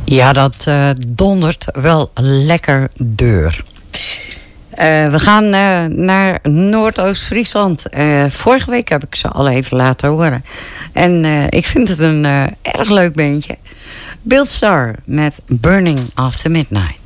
Ja, dat dondert wel lekker deur. We gaan naar Noordoost-Friesland. Vorige week heb ik ze al even laten horen. En ik vind het een erg leuk beentje. Bill Starr met Burning After Midnight.